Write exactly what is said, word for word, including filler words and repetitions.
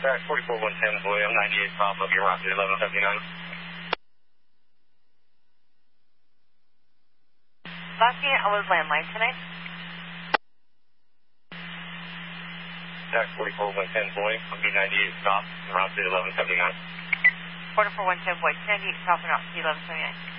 Track forty-four one ten, William, ninety-eight south of your route to eleven seventy-nine. Last unit, I was landline tonight. Track forty-four one ten, Boy, B ninety-eight south, route to eleven seventy-nine. forty-four one ten, Boy, ninety-eight south and route to eleven seventy-nine.